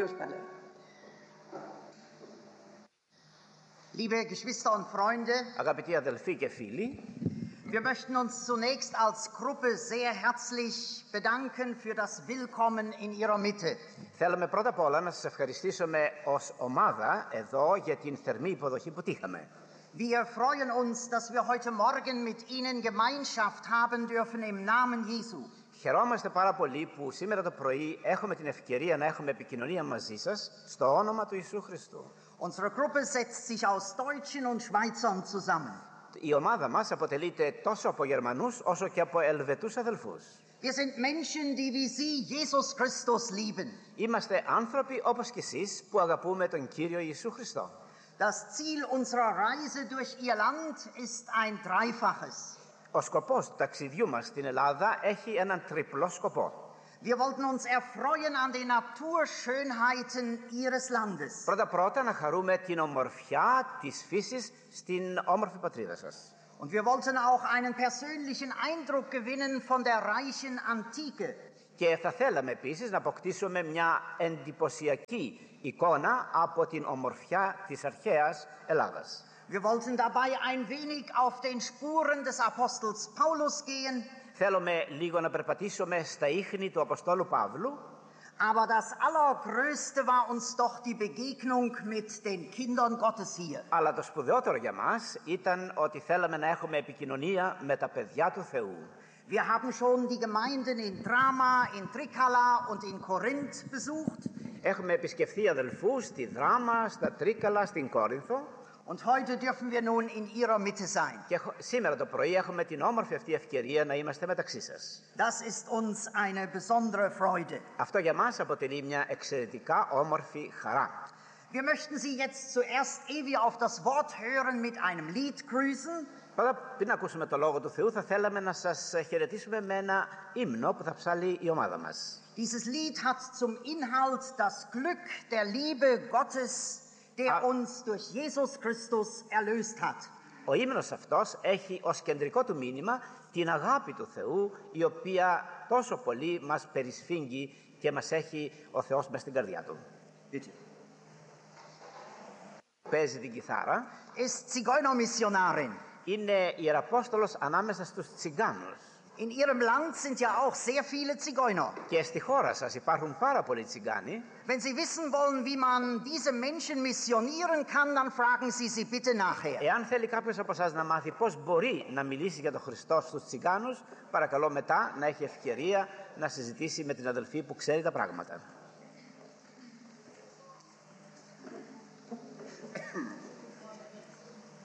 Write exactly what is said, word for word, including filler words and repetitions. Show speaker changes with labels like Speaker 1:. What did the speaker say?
Speaker 1: Deus Palle. Liebe Geschwister und Freunde,
Speaker 2: Αγαπητοί αδελφοί και φίλοι,
Speaker 1: wir möchten uns zunächst als Gruppe sehr herzlich bedanken für das Willkommen in Ihrer Mitte.
Speaker 2: θέλουμε πρώτα απ' όλα να σας ευχαριστήσουμε ως ομάδα εδώ για την θερμή υποδοχή που τύχαμε.
Speaker 1: Wir freuen uns, dass wir heute Morgen mit Ihnen Gemeinschaft haben dürfen im Namen Jesu.
Speaker 2: Χαιρόμαστε πάρα πολύ που σήμερα το πρωί έχουμε την ευκαιρία να έχουμε επικοινωνία μαζί σας στο όνομα του Ιησού Χριστού.
Speaker 1: Unsere Gruppe setzt sich aus Deutschen und Schweizern zusammen.
Speaker 2: Η ομάδα μας αποτελείται τόσο από Γερμανούς όσο και από Ελβετούς αδελφούς.
Speaker 1: Wir sind Menschen, die wie Sie Jesus Christus lieben.
Speaker 2: Είμαστε άνθρωποι όπως και εσείς που αγαπούμε τον Κύριο Ιησού Χριστό.
Speaker 1: Das Ziel unserer Reise durch Ihr Land ist ein dreifaches.
Speaker 2: Ο σκοπός του ταξιδιού μας στην Ελλάδα έχει έναν τριπλό σκοπό.
Speaker 1: Wir wollten uns erfreuen an den Naturschönheiten Ihres Landes.
Speaker 2: Πρώτα-πρώτα να χαρούμε την ομορφιά της φύσης στην όμορφη πατρίδα σας.
Speaker 1: Und wir wollten auch einen persönlichen Eindruck gewinnen von der reichen Antike.
Speaker 2: Και θα θέλαμε επίσης να αποκτήσουμε μια εντυπωσιακή εικόνα από την ομορφιά της αρχαίας Ελλάδας.
Speaker 1: Wir wollten dabei ein wenig auf den Spuren des Apostels Paulus gehen.
Speaker 2: Θέλουμε λίγο να περπατήσουμε στα ίχνη του Αποστόλου Παύλου.
Speaker 1: Aber das Allergrößte war uns doch die Begegnung mit den Kindern Gottes hier.
Speaker 2: Αλλά το σπουδαιότερο για μας ήταν ότι θέλαμε να έχουμε επικοινωνία με τα παιδιά του Θεού.
Speaker 1: Wir haben schon die Gemeinden in Drama, in Trikala und in Korinth besucht.
Speaker 2: Έχουμε επισκεφθεί αδελφούς στη Δράμα, στα Τρίκαλα, στην Κόρινθο.
Speaker 1: Und heute dürfen wir nun in Ihrer Mitte sein.
Speaker 2: Και σήμερα το πρωί έχουμε την όμορφη αυτή ευκαιρία να είμαστε μεταξύ σας.
Speaker 1: Das ist uns eine besondere Freude.
Speaker 2: Αυτό για μας αποτελεί μια εξαιρετικά όμορφη χαρά.
Speaker 1: Wir möchten Sie jetzt zuerst, ehe wir auf das Wort hören, mit einem Lied grüßen.
Speaker 2: Πρώτα, πριν ακούσουμε το Λόγο του Θεού, θα θέλαμε να σας χαιρετήσουμε με ένα ύμνο που θα ψάλει η ομάδα μας.
Speaker 1: Dieses Lied hat zum Inhalt das Glück der Liebe Gottes, der uns durch Jesus Christus erlöst hat.
Speaker 2: Ο ύμνος αυτός έχει ως κεντρικό του μήνυμα την αγάπη του Θεού, η οποία τόσο πολύ μας περισφίγγει και μας έχει ο Θεός μες στην καρδιά Του.
Speaker 1: Bitte.
Speaker 2: Παίζει την κιθάρα.
Speaker 1: Ist Zigeunermissionarin.
Speaker 2: Είναι ιεραπόστολος ανάμεσα στους Τσιγκάνους.
Speaker 1: In Ihrem Land sind ja auch sehr viele Zigeuner.
Speaker 2: Και στη χώρα σας υπάρχουν πάρα πολλοί Τσιγκάνοι.
Speaker 1: Wenn Sie wissen wollen, wie man diese Menschen missionieren kann, dann fragen Sie sie bitte nachher.
Speaker 2: Εάν θέλει κάποιος από εσάς να μάθει πώς μπορεί να μιλήσει για τον Χριστό στους Τσιγκάνους, παρακαλώ μετά να έχει ευκαιρία να συζητήσει με την αδελφή που ξέρει τα πράγματα.